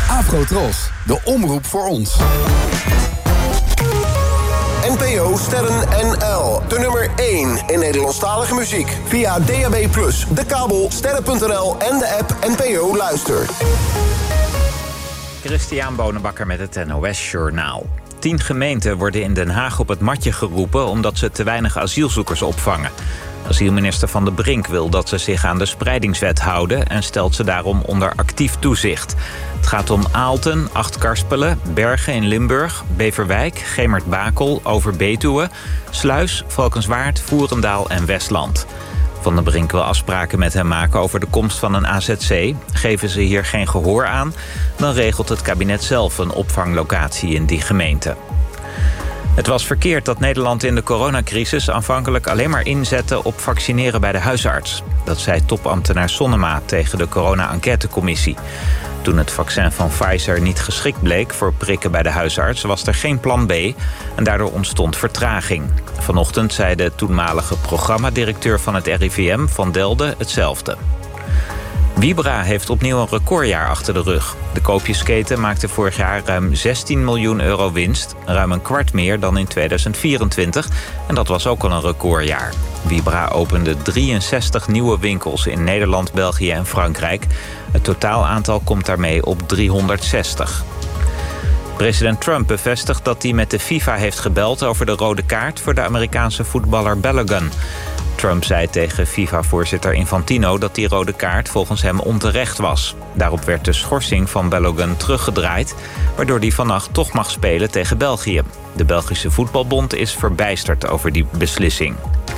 Afro-Tros, de omroep voor ons. NPO Sterren NL, de nummer 1 in Nederlandstalige muziek. Via DAB+, de kabel, sterren.nl en de app NPO Luister. Christian Bonenbakker met het NOS Journaal. 10 gemeenten worden in Den Haag op het matje geroepen omdat ze te weinig asielzoekers opvangen. Asielminister Van der Brink wil dat ze zich aan de spreidingswet houden en stelt ze daarom onder actief toezicht. Het gaat om Aalten, Achtkarspelen, Bergen in Limburg, Beverwijk, Gemert-Bakel, Overbetuwe, Sluis, Valkenswaard, Voerendaal en Westland. Van der Brink wil afspraken met hem maken over de komst van een AZC. Geven ze hier geen gehoor aan, dan regelt het kabinet zelf een opvanglocatie in die gemeente. Het was verkeerd dat Nederland in de coronacrisis aanvankelijk alleen maar inzette op vaccineren bij de huisarts. Dat zei topambtenaar Sonnema tegen de corona-enquêtecommissie. Toen het vaccin van Pfizer niet geschikt bleek voor prikken bij de huisarts, was er geen plan B en daardoor ontstond vertraging. Vanochtend zei de toenmalige programmadirecteur van het RIVM, Van Delden, hetzelfde. Vibra heeft opnieuw een recordjaar achter de rug. De koopjesketen maakte vorig jaar ruim 16 miljoen euro winst. Ruim een kwart meer dan in 2024. En dat was ook al een recordjaar. Vibra opende 63 nieuwe winkels in Nederland, België en Frankrijk. Het totaalaantal komt daarmee op 360. President Trump bevestigt dat hij met de FIFA heeft gebeld over de rode kaart voor de Amerikaanse voetballer Balogun. Trump zei tegen FIFA-voorzitter Infantino dat die rode kaart volgens hem onterecht was. Daarop werd de schorsing van Balogun teruggedraaid, waardoor hij vannacht toch mag spelen tegen België. De Belgische voetbalbond is verbijsterd over die beslissing.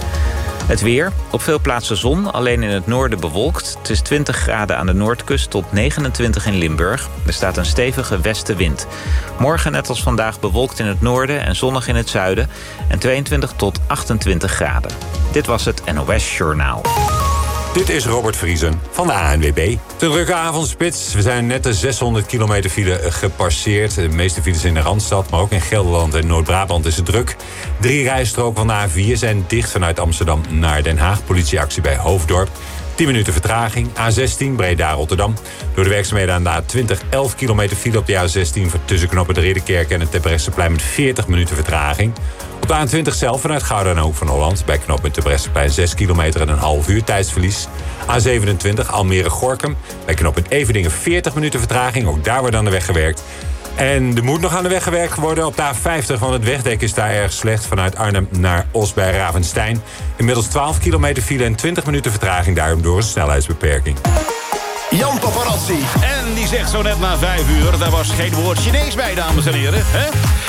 Het weer. Op veel plaatsen zon, alleen in het noorden bewolkt. Het is 20 graden aan de noordkust tot 29 in Limburg. Er staat een stevige westenwind. Morgen net als vandaag bewolkt in het noorden en zonnig in het zuiden. En 22 tot 28 graden. Dit was het NOS Journaal. Dit is Robert Vriesen van de ANWB. De drukke avondspits. We zijn net de 600 kilometer file gepasseerd. De meeste files in de Randstad, maar ook in Gelderland en Noord-Brabant is het druk. 3 rijstroken van de A4 zijn dicht vanuit Amsterdam naar Den Haag. Politieactie bij Hoofddorp. 10 minuten vertraging. A16 Breda-Rotterdam. Door de werkzaamheden aan de A20 11 kilometer file op de A16... tussen knoppen de Ridderkerk en het Terbrechtseplein met 40 minuten vertraging. Op de A20 zelf vanuit Gouda naar Hoek van Holland. Bij knooppunt Terbrechtseplein 6 kilometer en een half uur tijdsverlies. A27 Almere-Gorkum. Bij knooppunt Everdingen 40 minuten vertraging. Ook daar wordt aan de weg gewerkt. En er moet nog aan de weg gewerkt worden op de A50... want het wegdek is daar erg slecht vanuit Arnhem naar Os bij Ravenstein. Inmiddels 12 kilometer file en 20 minuten vertraging... daarom door een snelheidsbeperking. Jan Paparazzi. En die zegt zo net na 5 uur... daar was geen woord Chinees bij, dames en heren. Hè?